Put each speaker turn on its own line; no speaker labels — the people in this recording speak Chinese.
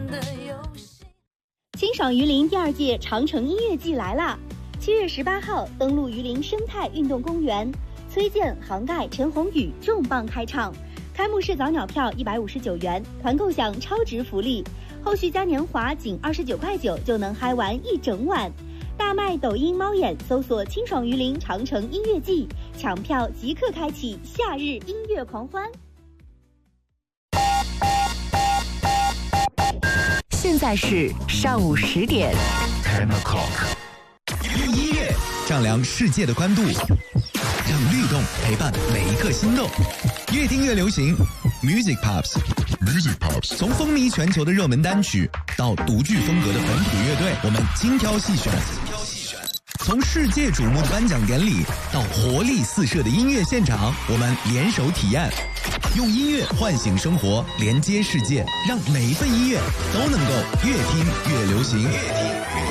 清爽榆林第2届长城音乐季来啦！7月18号登陆榆林生态运动公园，崔健、杭盖、陈鸿宇重磅开唱。开幕式早鸟票159元，团购享超值福利，后续嘉年华仅29.9块就能嗨玩一整晚。大麦抖音猫眼搜索清爽榆林长城音乐季，抢票即刻开启夏日音乐狂欢。
现在是上午10点。
10 o'clock。用音乐丈量世界的宽度，让律动陪伴每一个心动。越听越流行 ，Music Pops。Music Pops。从风靡全球的热门单曲到独具风格的本土乐队，我们精挑细选。从世界瞩目的颁奖典礼到活力四射的音乐现场，我们联手体验，用音乐唤醒生活，连接世界，让每一份音乐都能够越听越流行。